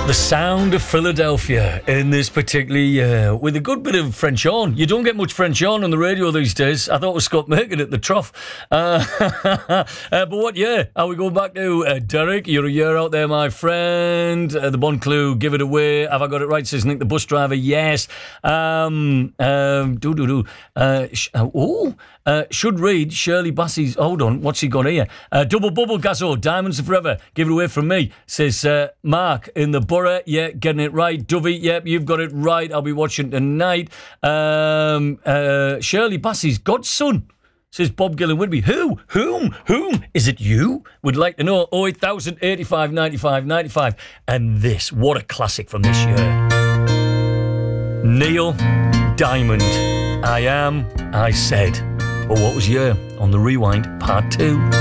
The sound of Philadelphia in this particular year, with a good bit of French horn. You don't get much French horn on the radio these days. I thought it was Scott Merkin at the Trough. But what year? Are we going back to Derek? You're a year out there, my friend. The Bond Clue, give it away. Have I got it right? Says Nick the bus driver. Yes. Should read Shirley Bassey's. Hold on, what's he got here? Double Bubble Gazzo, Diamonds Are Forever. Give it away from me. Says Mark in the Borough. Yeah, getting it right. Dovey, yep, you've got it right. I'll be watching tonight. Shirley Bassey's godson. Says Bob Gillen Whitby. Who? Whom? Is it you? Would like to know. 08000 85 95 95. And this, what a classic from this year. Neil Diamond. I Am, I Said. But what was year on the Rewind Part 2?